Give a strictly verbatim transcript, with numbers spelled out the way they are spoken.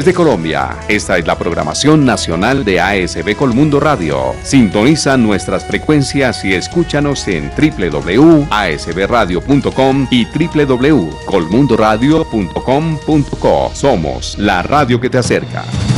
partes de Colombia. Esta es la programación nacional de A S B Colmundo Radio. Sintoniza nuestras frecuencias y escúchanos en w w w punto a s b radio punto com y w w w punto colmundoradio punto com punto co. Somos la radio que te acerca.